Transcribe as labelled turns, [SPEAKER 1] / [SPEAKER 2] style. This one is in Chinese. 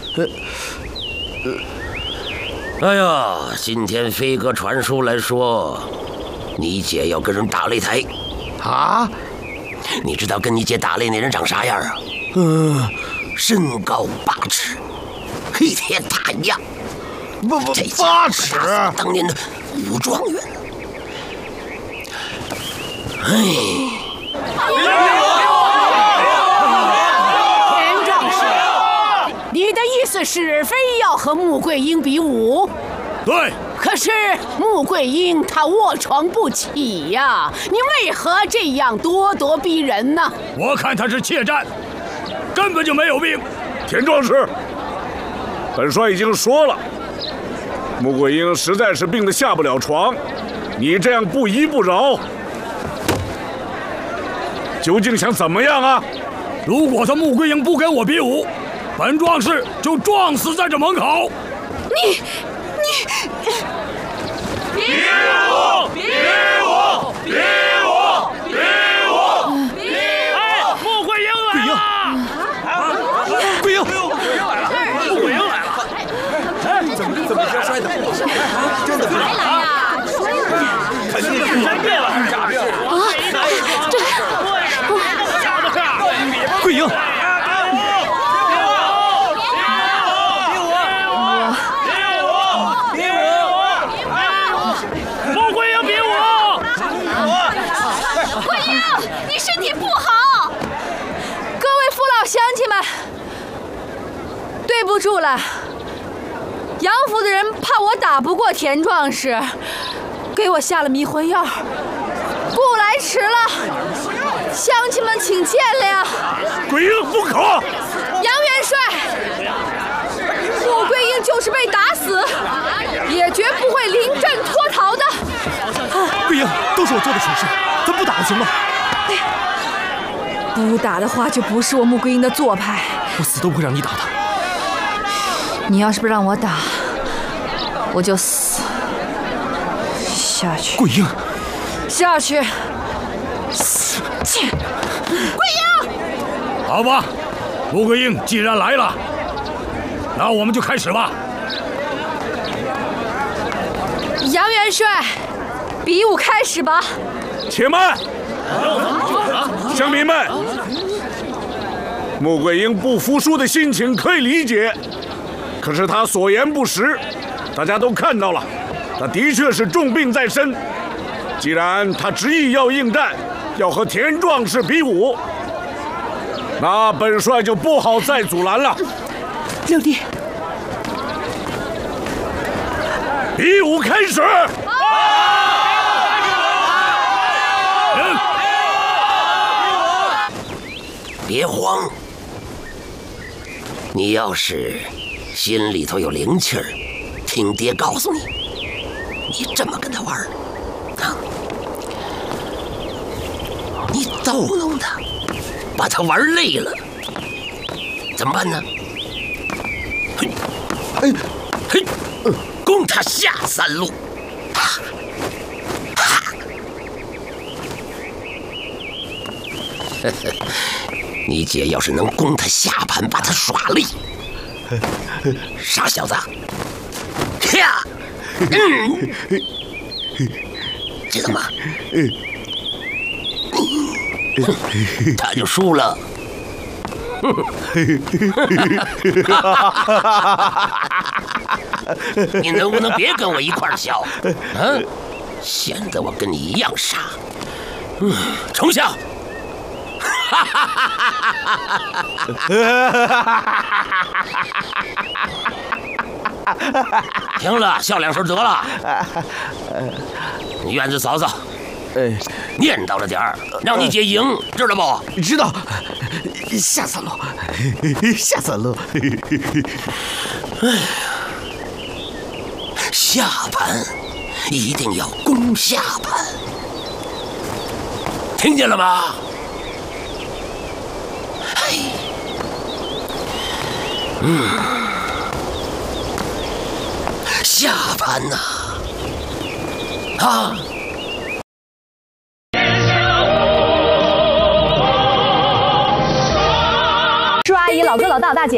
[SPEAKER 1] 哎呀，今天飞哥传书来说，你姐要跟人打擂台。
[SPEAKER 2] 啊？
[SPEAKER 1] 你知道跟你姐打擂那人长啥样啊？身高8尺，黑铁大一样。这
[SPEAKER 2] 8尺，
[SPEAKER 1] 当年的武状元。哎。
[SPEAKER 3] 田壮士，你的意思是非要和穆桂英比武？
[SPEAKER 4] 对。
[SPEAKER 3] 可是穆桂英她卧床不起呀，你为何这样咄咄逼人呢？
[SPEAKER 4] 我看他是怯战，根本就没有病。
[SPEAKER 2] 田壮士，本帅已经说了，穆桂英实在是病得下不了床，你这样不依不饶，究竟想怎么样啊？
[SPEAKER 4] 如果他穆桂英不跟我比武，本壮士就撞死在这门口。
[SPEAKER 5] 你。比武！比武！比武！比武！比武！
[SPEAKER 4] 哎，穆桂英来了！
[SPEAKER 2] 桂英！
[SPEAKER 4] 穆桂英来了！
[SPEAKER 6] 哎，怎么这摔的不好？真的
[SPEAKER 5] 才来呀？摔了！
[SPEAKER 6] 肯定是真病了还是假病？
[SPEAKER 2] 桂英！
[SPEAKER 7] 对不住了，杨府的人怕我打不过田壮士，给我下了迷魂药，故来迟了，乡亲们请见谅。
[SPEAKER 2] 桂英不可！
[SPEAKER 7] 杨元帅，穆桂英就是被打死，也绝不会临阵脱逃的。
[SPEAKER 8] 桂英，都是我做的蠢事，咱不打了行吗？
[SPEAKER 7] 不打的话，就不是我穆桂英的做派。
[SPEAKER 8] 我死都不会让你打的。
[SPEAKER 7] 你要是不让我打，我就死。下去。
[SPEAKER 8] 桂英，
[SPEAKER 7] 下去。
[SPEAKER 5] 桂英，
[SPEAKER 4] 好吧，穆桂英既然来了，那我们就开始吧。
[SPEAKER 7] 杨元帅，比武开始吧。
[SPEAKER 2] 且慢，乡民们，穆桂英不服输的心情可以理解。可是他所言不实，大家都看到了，他的确是重病在身。既然他执意要应战，要和田壮士比武，那本帅就不好再阻拦了。
[SPEAKER 3] 六弟，
[SPEAKER 2] 比武开始！
[SPEAKER 1] 别慌，你要是心里头有灵气儿，听爹告诉你，你这么跟他玩啊，你逗弄他，把他玩累了，怎么办呢？嘿，嘿，攻他下3路，哈，哈，你姐要是能攻他下盘，把他耍累，傻小子，呀，知道吗？他就输了。你能不能别跟我一块儿笑？啊，显得我跟你一样傻。重笑。行了，笑2声得了。你院子嫂子，念叨着点儿，让你姐赢，知道不？
[SPEAKER 8] 知道。下3路，下3路。
[SPEAKER 1] 哎呀，下盘一定要攻下盘，听见了吗？下盘呐，啊！
[SPEAKER 7] 叔阿姨、老哥、老大、大姐，